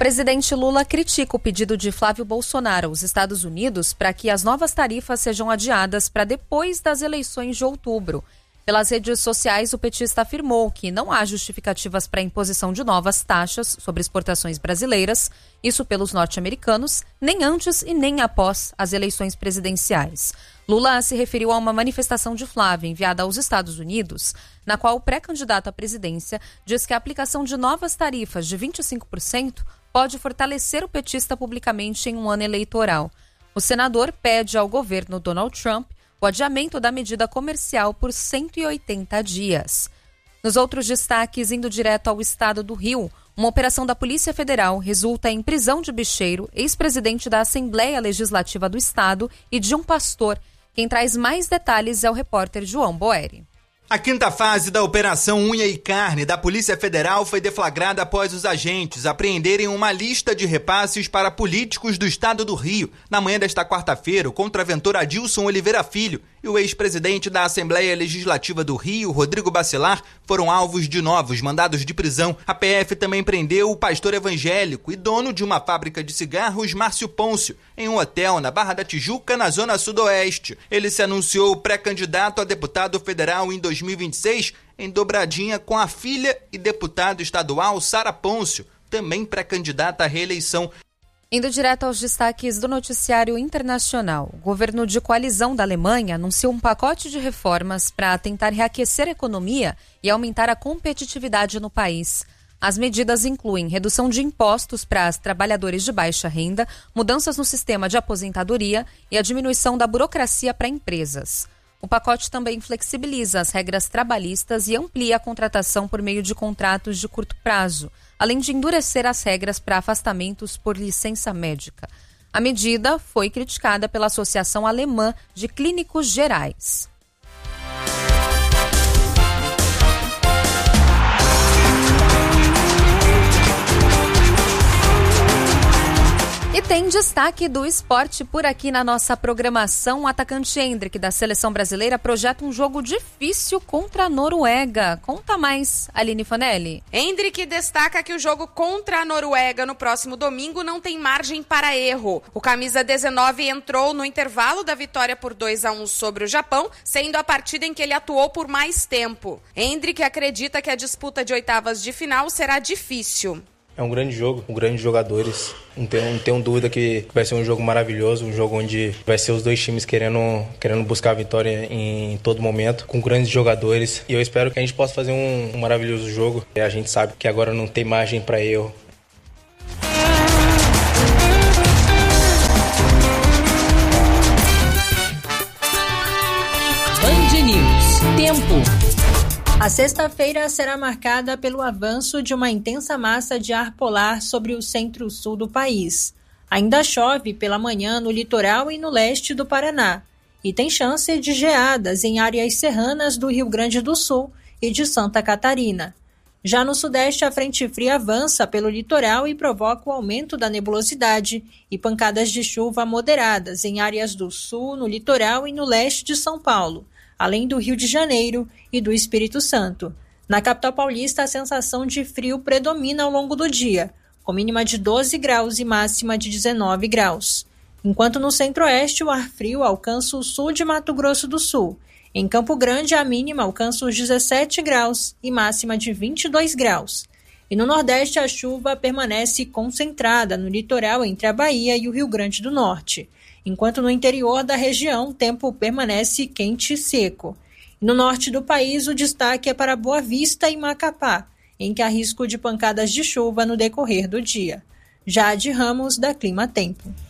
presidente Lula critica o pedido de Flávio Bolsonaro aos Estados Unidos para que as novas tarifas sejam adiadas para depois das eleições de outubro. Pelas redes sociais, o petista afirmou que não há justificativas para a imposição de novas taxas sobre exportações brasileiras, isso pelos norte-americanos, nem antes e nem após as eleições presidenciais. Lula se referiu a uma manifestação de Flávio enviada aos Estados Unidos, na qual o pré-candidato à presidência diz que a aplicação de novas tarifas de 25% pode fortalecer o petista publicamente em um ano eleitoral. O senador pede ao governo Donald Trump o adiamento da medida comercial por 180 dias. Nos outros destaques, indo direto ao estado do Rio, uma operação da Polícia Federal resulta em prisão de Bicheiro, ex-presidente da Assembleia Legislativa do Estado, e de um pastor. Quem traz mais detalhes é o repórter João Boeri. A quinta fase da Operação Unha e Carne da Polícia Federal foi deflagrada após os agentes apreenderem uma lista de repasses para políticos do estado do Rio. Na manhã desta quarta-feira, o contraventor Adilson Oliveira Filho e o ex-presidente da Assembleia Legislativa do Rio, Rodrigo Bacelar, foram alvos de novos mandados de prisão. A PF também prendeu o pastor evangélico e dono de uma fábrica de cigarros, Márcio Pôncio, em um hotel na Barra da Tijuca, na zona sudoeste. Ele se anunciou pré-candidato a deputado federal em 2026, em dobradinha com a filha e deputado estadual Sara Pôncio, também pré-candidata à reeleição. Indo direto aos destaques do noticiário internacional, o governo de coalizão da Alemanha anunciou um pacote de reformas para tentar reaquecer a economia e aumentar a competitividade no país. As medidas incluem redução de impostos para os trabalhadores de baixa renda, mudanças no sistema de aposentadoria e a diminuição da burocracia para empresas. O pacote também flexibiliza as regras trabalhistas e amplia a contratação por meio de contratos de curto prazo, além de endurecer as regras para afastamentos por licença médica. A medida foi criticada pela Associação Alemã de Clínicos Gerais. E tem destaque do esporte por aqui na nossa programação. O atacante Endrick, da seleção brasileira, projeta um jogo difícil contra a Noruega. Conta mais, Aline Fanelli. Endrick destaca que o jogo contra a Noruega no próximo domingo não tem margem para erro. O camisa 19 entrou no intervalo da vitória por 2-1 sobre o Japão, sendo a partida em que ele atuou por mais tempo. Endrick acredita que a disputa de oitavas de final será difícil. É um grande jogo, com grandes jogadores. Não tenho dúvida que vai ser um jogo maravilhoso, um jogo onde vai ser os dois times querendo buscar a vitória em todo momento, com grandes jogadores. E eu espero que a gente possa fazer um maravilhoso jogo. A gente sabe que agora não tem margem para erro. Band News. Tempo. A sexta-feira será marcada pelo avanço de uma intensa massa de ar polar sobre o centro-sul do país. Ainda chove pela manhã no litoral e no leste do Paraná. E tem chance de geadas em áreas serranas do Rio Grande do Sul e de Santa Catarina. Já no sudeste, a frente fria avança pelo litoral e provoca o aumento da nebulosidade e pancadas de chuva moderadas em áreas do sul, no litoral e no leste de São Paulo, além do Rio de Janeiro e do Espírito Santo. Na capital paulista, a sensação de frio predomina ao longo do dia, com mínima de 12 graus e máxima de 19 graus. Enquanto no centro-oeste, o ar frio alcança o sul de Mato Grosso do Sul. Em Campo Grande, a mínima alcança os 17 graus e máxima de 22 graus. E no nordeste, a chuva permanece concentrada no litoral entre a Bahia e o Rio Grande do Norte, enquanto no interior da região o tempo permanece quente e seco. No norte do país, o destaque é para Boa Vista e Macapá, em que há risco de pancadas de chuva no decorrer do dia. Jade Ramos, da Clima Tempo.